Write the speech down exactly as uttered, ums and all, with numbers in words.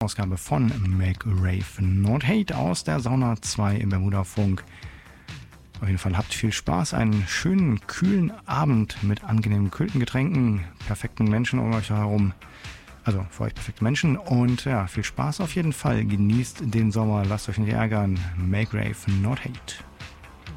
Ausgabe von Make Rave Not Hate aus der Sauna zwei im Bermuda-Funk. Auf jeden Fall habt viel Spaß, einen schönen, kühlen Abend mit angenehmen, kühlten Getränken, perfekten Menschen um euch herum. Also für euch perfekte Menschen und ja, viel Spaß auf jeden Fall. Genießt den Sommer, lasst euch nicht ärgern. Make Rave Not Hate.